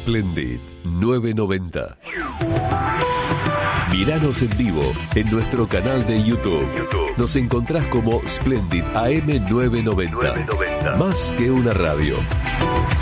Splendid 990. Míranos en vivo en nuestro canal de YouTube. Nos encontrás como Splendid AM 990. Más que una radio.